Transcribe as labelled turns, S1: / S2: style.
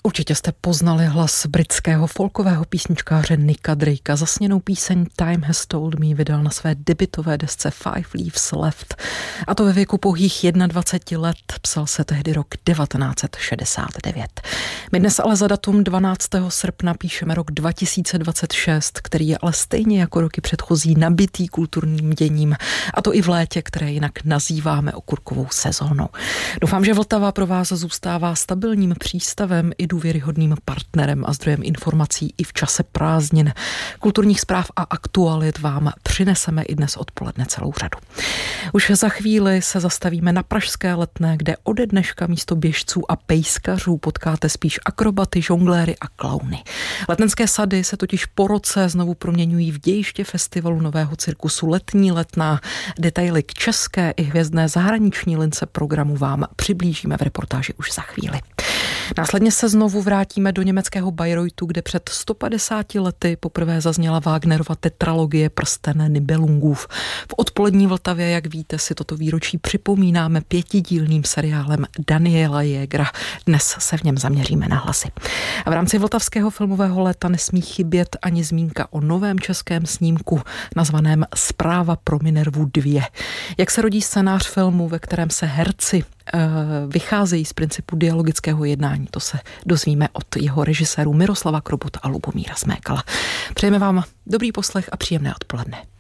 S1: Určitě jste poznali hlas britského folkového písničkáře Nicka Drakea. Zasněnou píseň Time Has Told Me vydal na své debutové desce Five Leaves Left. A to ve věku pouhých 21 let, psal se tehdy rok 1969. My dnes ale za datum 12. srpna píšeme rok 2026, který je ale stejně jako roky předchozí nabitý kulturním děním. A to i v létě, které jinak nazýváme okurkovou sezónou. Doufám, že Vltava pro vás zůstává stabilním přístavem i důvěryhodným partnerem a zdrojem informací i v čase prázdnin. Kulturních zpráv a aktualit vám přineseme i dnes odpoledne celou řadu. Už za chvíli se zastavíme na pražské Letné, kde ode dneška místo běžců a pejskařů potkáte spíš akrobaty, žongléry a klauny. Letňanské sady se totiž po roce znovu proměňují v dějiště festivalu nového cirkusu Letní Letná. Detaily k české i hvězdné zahraniční lince programu vám přiblížíme v reportáži už za chvíli. Následně se znovu vrátíme do německého Bayreuthu, kde před 150 lety poprvé zazněla Wagnerova tetralogie Prsten Nibelungův. V odpolední Vltavě, jak víte, si toto výročí připomínáme 5dílným seriálem Daniela Jägera. Dnes se v něm zaměříme na hlasy. A v rámci Vltavského filmového léta nesmí chybět ani zmínka o novém českém snímku nazvaném Zpráva pro Minervu 2. Jak se rodí scénář filmu, ve kterém se herci vycházejí z principu dialogického jednání. To se dozvíme od jeho režisérů Miroslava Krobota a Lubomíra Smekala. Přejeme vám dobrý poslech a příjemné odpoledne.